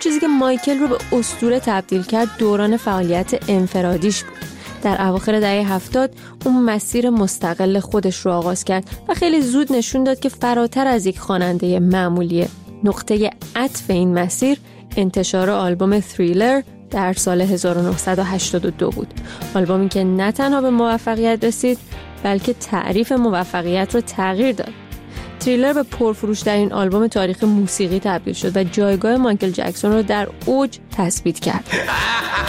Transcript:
چیزی که مایکل رو به اسطوره تبدیل کرد دوران فعالیت انفرادیش بود. در اواخر دهه 70 اون مسیر مستقل خودش رو آغاز کرد و خیلی زود نشون داد که فراتر از یک خواننده معمولیه. نقطه عطف این مسیر انتشار آلبوم تریلر در سال 1982 بود. آلبومی که نه تنها به موفقیت رسید بلکه تعریف موفقیت رو تغییر داد. تریلر به پرفروش‌ترین آلبوم تاریخ موسیقی تبدیل شد و جایگاه مایکل جکسون رو در اوج تثبیت کرد.